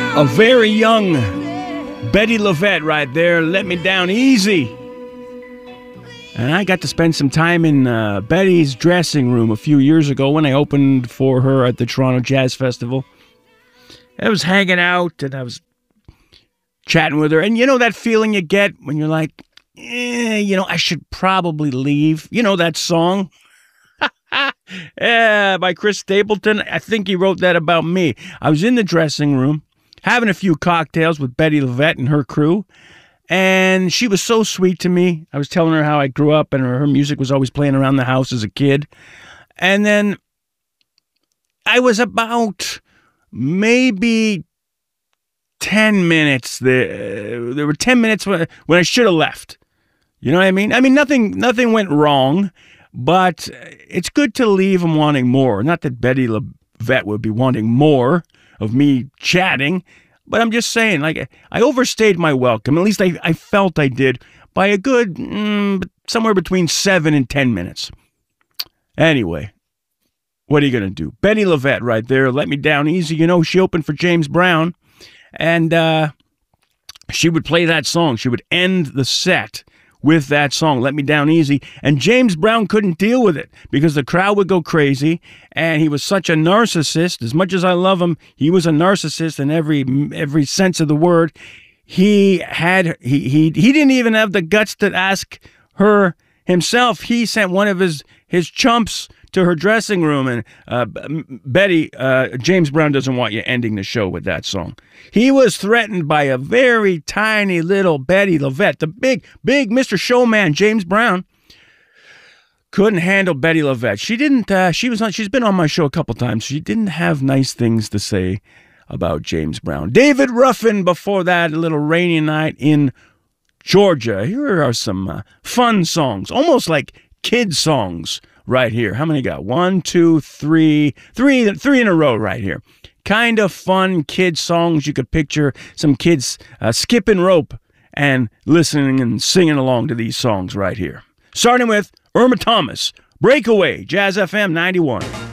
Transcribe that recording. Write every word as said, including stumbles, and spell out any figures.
A very young Bettye LaVette right there, Let Me Down Easy. And I got to spend some time in uh, Betty's dressing room a few years ago when I opened for her at the Toronto Jazz Festival. I was hanging out and I was chatting with her. And you know that feeling you get when you're like, eh, you know, I should probably leave. You know that song? Yeah, by Chris Stapleton. I think he wrote that about me. I was in the dressing room having a few cocktails with Bettye LaVette and her crew, and she was so sweet to me. I was telling her how I grew up, and her, her music was always playing around the house as a kid. And then I was about maybe ten minutes there. There were ten minutes when, when I should have left. You know what I mean? I mean, nothing, nothing went wrong. But it's good to leave them wanting more. Not that Bettye LaVette would be wanting more of me chatting, but I'm just saying, like, I overstayed my welcome. At least I, I felt I did by a good mm, somewhere between seven and ten minutes. Anyway, what are you going to do? Bettye LaVette right there, Let Me Down Easy. You know, she opened for James Brown, and uh, she would play that song. She would end the set with that song, Let Me Down Easy. And James Brown couldn't deal with it because the crowd would go crazy, and he was such a narcissist. As much as I love him, he was a narcissist in every every sense of the word. He had he he he didn't even have the guts to ask her himself. He sent one of his his chumps to her dressing room, and uh, Betty, uh, James Brown doesn't want you ending the show with that song. He was threatened by a very tiny little Bettye LaVette. The big, big Mister Showman, James Brown, couldn't handle Bettye LaVette. She didn't, uh, she was on, she's been on my show a couple times. She didn't have nice things to say about James Brown. David Ruffin before that, A Little Rainy Night in Georgia. Here are some uh, fun songs, almost like kid songs. Right here. How many got? One, two, three, three, three in a row right here. Kind of fun kid songs. You could picture some kids uh, skipping rope and listening and singing along to these songs right here. Starting with Irma Thomas, Breakaway, Jazz F M ninety-one.